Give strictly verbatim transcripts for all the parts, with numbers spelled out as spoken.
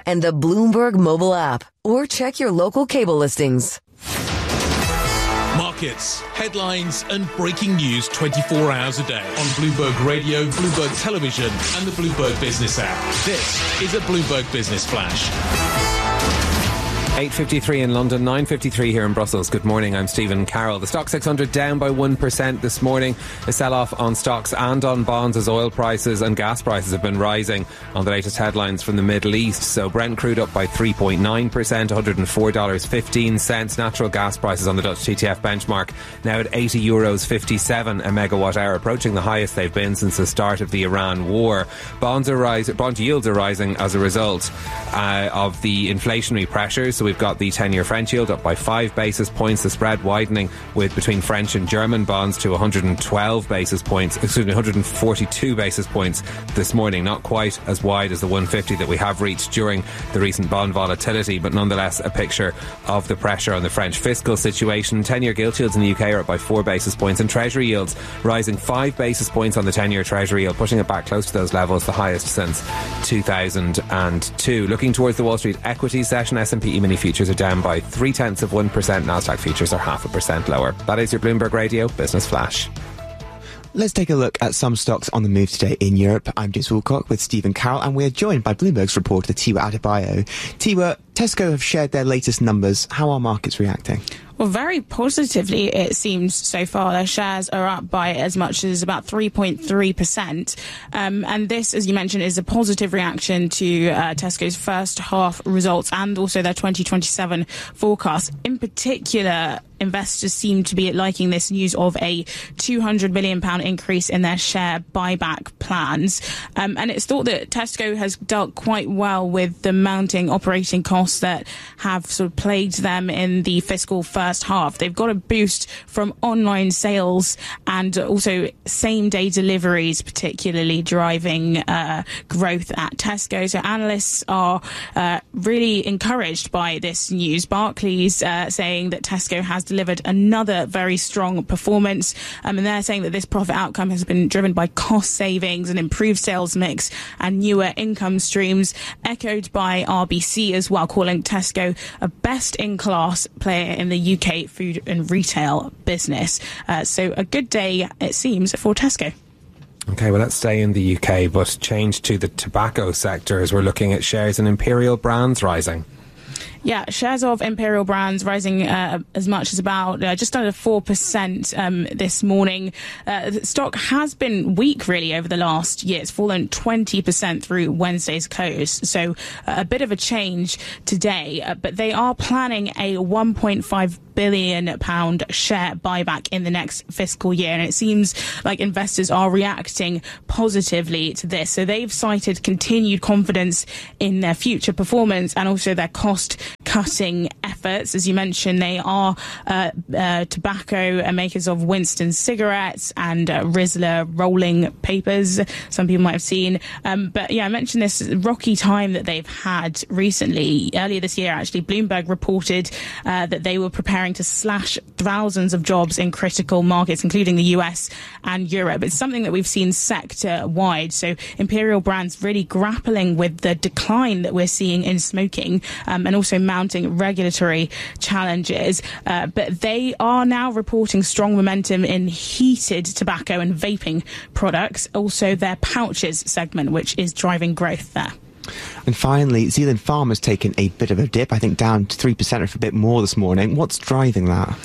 and the Bloomberg mobile app, or check your local cable listings. Markets, headlines and breaking news twenty-four hours a day on Bloomberg Radio, Bloomberg Television and the Bloomberg Business app. This is a Bloomberg Business Flash. eight fifty-three in London, nine fifty-three here in Brussels. Good morning, I'm Stephen Carroll. The Stock six hundred down by one percent this morning. A sell-off on stocks and on bonds as oil prices and gas prices have been rising on the latest headlines from the Middle East. So Brent crude up by three point nine percent, one hundred four dollars fifteen. Natural gas prices on the Dutch T T F benchmark now at eighty euros fifty-seven a megawatt hour, approaching the highest they've been since the start of the Iran war. Bonds are rising, bond yields are rising as a result uh, of the inflationary pressures. So we've got the ten-year French yield up by five basis points, the spread widening with between French and German bonds to one hundred twelve basis points, excuse me, one hundred forty-two basis points this morning. Not quite as wide as the one fifty that we have reached during the recent bond volatility, but nonetheless a picture of the pressure on the French fiscal situation. ten-year gilt yields in the U K are up by four basis points, and Treasury yields rising five basis points on the ten-year Treasury yield, pushing it back close to those levels, the highest since two thousand two. Looking towards the Wall Street equities session, S and P E-mini futures are down by three tenths of one percent. Nasdaq futures are half a percent lower. That is your Bloomberg Radio Business Flash. Let's take a look at some stocks on the move today in Europe. I'm James Woolcock with Stephen Carroll, and we're joined by Bloomberg's reporter Tiwa Adebayo. Tiwa, Tesco have shared their latest numbers. How are markets reacting? Well, very positively, it seems so far. Their shares are up by as much as about three point three percent. Um, and this, as you mentioned, is a positive reaction to uh, Tesco's first half results and also their twenty twenty-seven forecast. In particular, investors seem to be liking this news of a two hundred million pounds increase in their share buyback plans. Um, and it's thought that Tesco has dealt quite well with the mounting operating costs that have sort of plagued them in the fiscal first half. They've got a boost from online sales and also same-day deliveries, particularly driving uh, growth at Tesco. So analysts are uh, really encouraged by this news. Barclays uh, saying that Tesco has delivered another very strong performance, um, and they're saying that this profit outcome has been driven by cost savings and improved sales mix and newer income streams, echoed by R B C as well, calling Tesco a best-in-class player in the U K food and retail business. Uh, so a good day, it seems, for Tesco. Okay, well, let's stay in the U K, but change to the tobacco sector as we're looking at shares in Imperial Brands rising. Yeah, shares of Imperial Brands rising uh, as much as about uh, just under four percent um, this morning. Uh, the stock has been weak, really, over the last year. It's fallen twenty percent through Wednesday's close. So uh, a bit of a change today. Uh, but they are planning a one point five billion pounds share buyback in the next fiscal year. And it seems like investors are reacting positively to this. So they've cited continued confidence in their future performance and also their cost cutting efforts. As you mentioned, they are uh, uh, tobacco makers of Winston cigarettes and uh, Rizla rolling papers. Some people might have seen. Um, but yeah, I mentioned this rocky time that they've had recently. Earlier this year, actually, Bloomberg reported uh, that they were preparing to slash thousands of jobs in critical markets, including the U S and Europe. It's something that we've seen sector-wide. So Imperial Brands really grappling with the decline that we're seeing in smoking um, and also mounting regulatory challenges. Uh, but they are now reporting strong momentum in heated tobacco and vaping products, also their pouches segment, which is driving growth there. And finally, Zealand Pharma has taken a bit of a dip, I think down to three percent or a bit more this morning. What's driving that?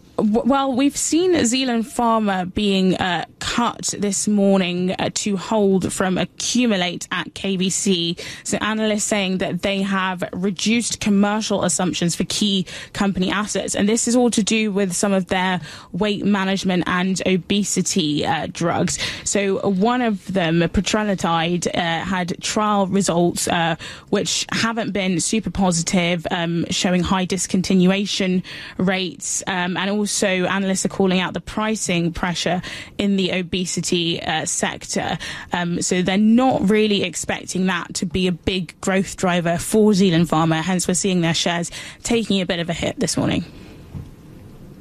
Well, we've seen Zealand Pharma being uh, cut this morning uh, to hold from accumulate at K B C. So analysts saying that they have reduced commercial assumptions for key company assets. And this is all to do with some of their weight management and obesity uh, drugs. So one of them, petrelintide, uh, had trial results uh, which haven't been super positive, um, showing high discontinuation rates um, and also Also, analysts are calling out the pricing pressure in the obesity uh, sector. Um, so they're not really expecting that to be a big growth driver for Zealand Pharma. Hence, we're seeing their shares taking a bit of a hit this morning.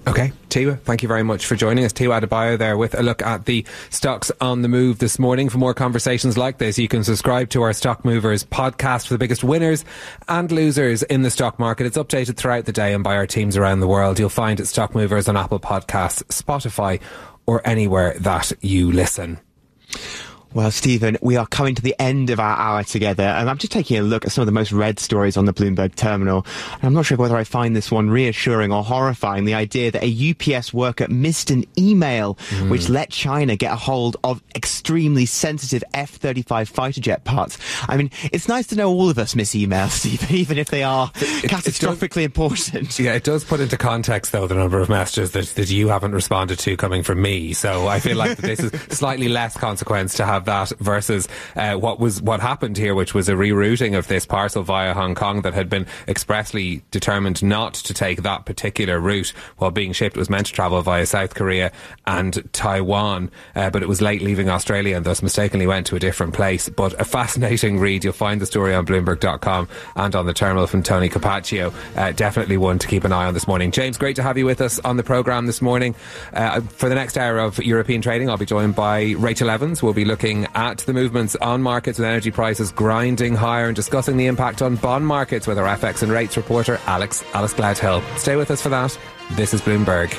Okay, Tiwa, thank you very much for joining us. Tiwa Adebayo there with a look at the stocks on the move this morning. For more conversations like this, you can subscribe to our Stock Movers podcast for the biggest winners and losers in the stock market. It's updated throughout the day and by our teams around the world. You'll find it Stock Movers on Apple Podcasts, Spotify, or anywhere that you listen. Well, Stephen, we are coming to the end of our hour together, and I'm just taking a look at some of the most read stories on the Bloomberg terminal. And I'm not sure whether I find this one reassuring or horrifying, the idea that a U P S worker missed an email mm. which let China get a hold of extremely sensitive F thirty-five fighter jet parts. I mean, it's nice to know all of us miss emails, Stephen, even if they are it, catastrophically it does, important. Yeah, it does put into context, though, the number of messages that, that you haven't responded to coming from me. So I feel like that this is slightly less consequence to have that versus uh, what was what happened here, which was a rerouting of this parcel via Hong Kong that had been expressly determined not to take that particular route while being shipped. It was meant to travel via South Korea and Taiwan, uh, but it was late leaving Australia and thus mistakenly went to a different place. But a fascinating read. You'll find the story on Bloomberg dot com and on the terminal from Tony Capaccio. Uh, definitely one to keep an eye on this morning. James, great to have you with us on the programme this morning. Uh, for the next hour of European trading, I'll be joined by Rachel Evans. We'll be looking at the movements on markets with energy prices grinding higher and discussing the impact on bond markets with our F X and rates reporter Alex Alice Gladhill. Stay with us for that. This is Bloomberg.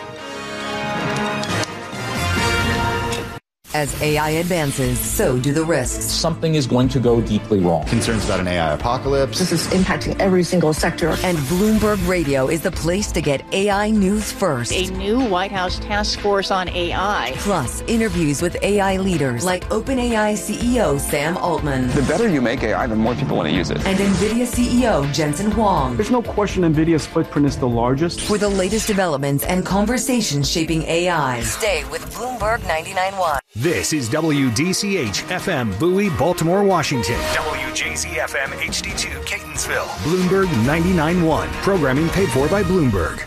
As A I advances, so do the risks. Something is going to go deeply wrong. Concerns about an A I apocalypse. This is impacting every single sector. And Bloomberg Radio is the place to get A I news first. A new White House task force on A I. Plus, interviews with A I leaders like OpenAI C E O Sam Altman. The better you make A I, the more people want to use it. And NVIDIA C E O Jensen Huang. There's no question NVIDIA's footprint is the largest. For the latest developments and conversations shaping A I, stay with Bloomberg ninety-nine point one. This is W D C H F M Bowie, Baltimore, Washington. W J Z F M H D two Catonsville. Bloomberg ninety-nine point one. Programming paid for by Bloomberg.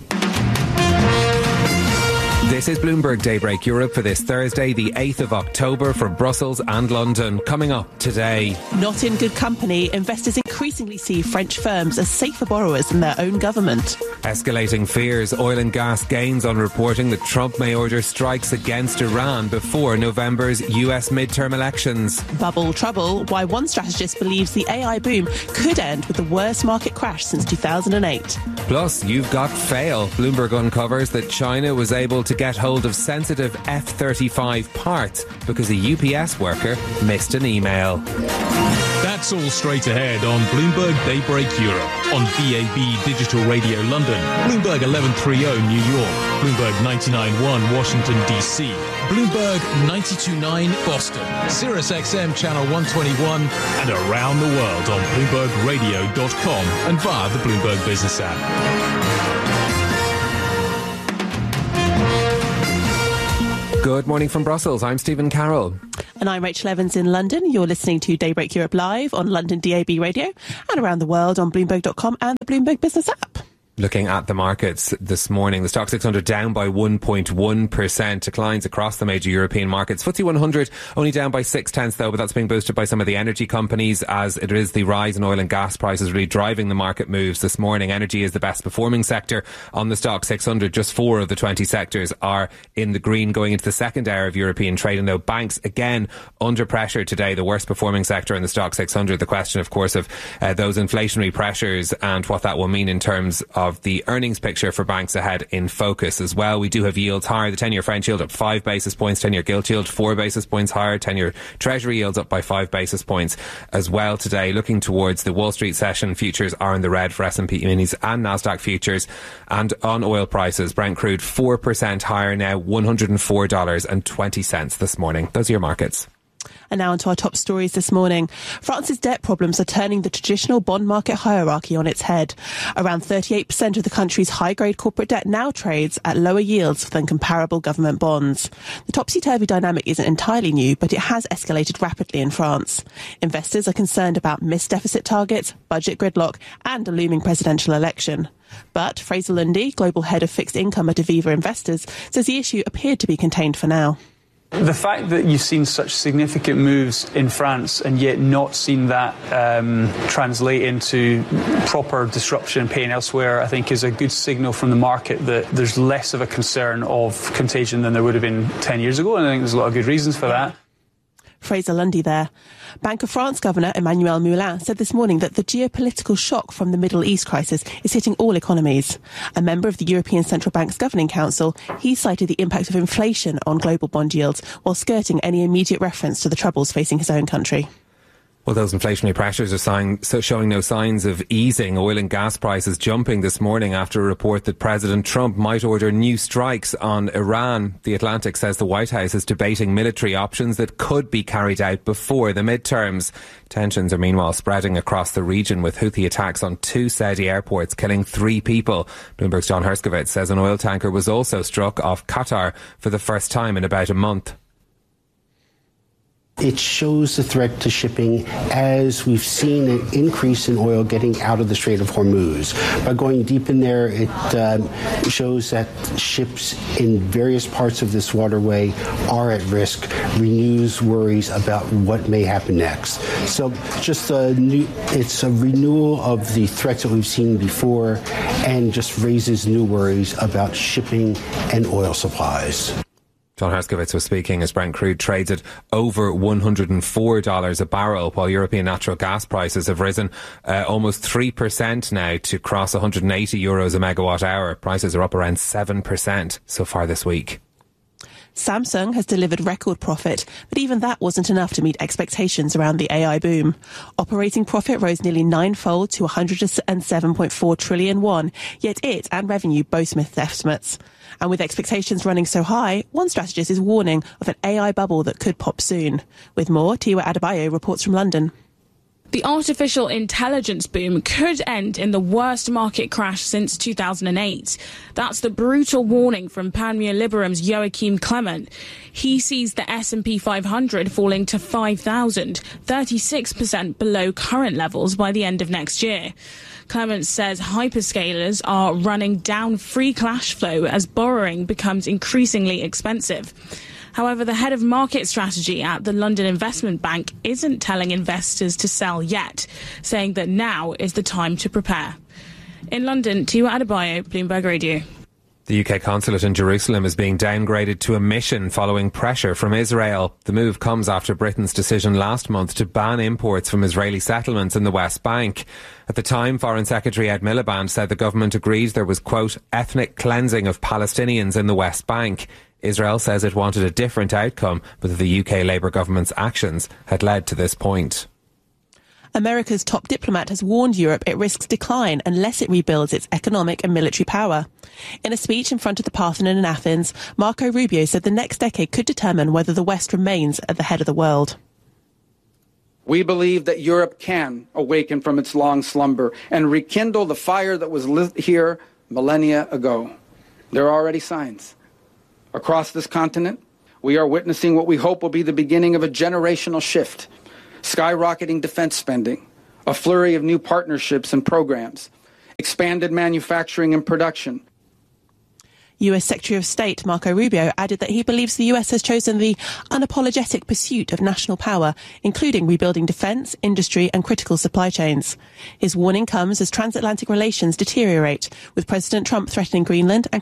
This is Bloomberg Daybreak Europe for this Thursday, the eighth of October, for Brussels and London. Coming up today. Not in good company, investors increasingly see French firms as safer borrowers than their own government. Escalating fears, oil and gas gains on reporting that Trump may order strikes against Iran before November's U S midterm elections. Bubble trouble, why one strategist believes the A I boom could end with the worst market crash since two thousand eight. Plus, you've got fail. Bloomberg uncovers that China was able to get hold of sensitive F thirty-five parts because a U P S worker missed an email. That's all straight ahead on Bloomberg Daybreak Europe, on B A B Digital Radio London, Bloomberg eleven thirty New York, Bloomberg ninety-nine point one Washington D C, Bloomberg ninety-two point nine Boston, Sirius X M Channel one twenty-one, and around the world on Bloomberg Radio dot com and via the Bloomberg Business app. Good morning from Brussels. I'm Stephen Carroll. And I'm Rachel Evans in London. You're listening to Daybreak Europe live on London D A B Radio and around the world on Bloomberg dot com and the Bloomberg Business app. Looking at the markets this morning, the Stock six hundred down by one point one percent, declines across the major European markets. F T S E one hundred only down by six tenths though, but that's being boosted by some of the energy companies, as it is the rise in oil and gas prices really driving the market moves this morning. Energy is the best performing sector on the Stock six hundred. Just four of the twenty sectors are in the green going into the second hour of European trading, though banks again under pressure today, the worst performing sector in the Stock six hundred. The question, of course, of uh, those inflationary pressures and what that will mean in terms of of the earnings picture for banks ahead in focus as well. We do have yields higher. The ten-year French yield up five basis points, ten-year gilt yield four basis points higher, ten-year Treasury yields up by five basis points as well today. Looking towards the Wall Street session, futures are in the red for S and P minis and Nasdaq futures. And on oil prices, Brent crude four percent higher now, one hundred four dollars and twenty cents this morning. Those are your markets. And now onto our top stories this morning. France's debt problems are turning the traditional bond market hierarchy on its head. Around thirty-eight percent of the country's high-grade corporate debt now trades at lower yields than comparable government bonds. The topsy-turvy dynamic isn't entirely new, but it has escalated rapidly in France. Investors are concerned about missed deficit targets, budget gridlock, and a looming presidential election. But Fraser Lundy, global head of fixed income at Aviva Investors, says the issue appeared to be contained for now. The fact that you've seen such significant moves in France and yet not seen that um, translate into proper disruption and pain elsewhere, I think is a good signal from the market that there's less of a concern of contagion than there would have been ten years ago, and I think there's a lot of good reasons for that. Fraser Lundy there. Bank of France Governor Emmanuel Moulin said this morning that the geopolitical shock from the Middle East crisis is hitting all economies. A member of the European Central Bank's Governing Council, he cited the impact of inflation on global bond yields while skirting any immediate reference to the troubles facing his own country. Well, those inflationary pressures are sign, so showing no signs of easing. Oil and gas prices jumping this morning after a report that President Trump might order new strikes on Iran. The Atlantic says the White House is debating military options that could be carried out before the midterms. Tensions are meanwhile spreading across the region, with Houthi attacks on two Saudi airports killing three people. Bloomberg's John Herskovitz says an oil tanker was also struck off Qatar for the first time in about a month. It shows the threat to shipping as we've seen an increase in oil getting out of the Strait of Hormuz. By going deep in there, it um, shows that ships in various parts of this waterway are at risk, renews worries about what may happen next. So just a new, it's a renewal of the threats that we've seen before and just raises new worries about shipping and oil supplies. John Herskovitz was speaking as Brent crude trades at over one hundred four dollars a barrel, while European natural gas prices have risen uh, almost three percent now to cross one hundred eighty euros a megawatt hour. Prices are up around seven percent so far this week. Samsung has delivered record profit, but even that wasn't enough to meet expectations around the A I boom. Operating profit rose nearly ninefold to one hundred seven point four trillion won, yet it and revenue both missed estimates. And with expectations running so high, one strategist is warning of an A I bubble that could pop soon. With more, Tiwa Adebayo reports from London. The artificial intelligence boom could end in the worst market crash since two thousand eight. That's the brutal warning from Panmure Liberum's Joachim Clement. He sees the S and P five hundred falling to five thousand, thirty-six percent below current levels by the end of next year. Clement says hyperscalers are running down free cash flow as borrowing becomes increasingly expensive. However, the head of market strategy at the London Investment Bank isn't telling investors to sell yet, saying that now is the time to prepare. In London, Tiwa Adebayo, Bloomberg Radio. The U K consulate in Jerusalem is being downgraded to a mission following pressure from Israel. The move comes after Britain's decision last month to ban imports from Israeli settlements in the West Bank. At the time, Foreign Secretary Ed Miliband said the government agreed there was, quote, ethnic cleansing of Palestinians in the West Bank. Israel says it wanted a different outcome, but that the U K Labour government's actions had led to this point. America's top diplomat has warned Europe it risks decline unless it rebuilds its economic and military power. In a speech in front of the Parthenon in Athens, Marco Rubio said the next decade could determine whether the West remains at the head of the world. We believe that Europe can awaken from its long slumber and rekindle the fire that was lit here millennia ago. There are already signs. Across this continent, we are witnessing what we hope will be the beginning of a generational shift. Skyrocketing defense spending, a flurry of new partnerships and programs, expanded manufacturing and production. U S Secretary of State Marco Rubio added that he believes the U S has chosen the unapologetic pursuit of national power, including rebuilding defence, industry and critical supply chains. His warning comes as transatlantic relations deteriorate, with President Trump threatening Greenland and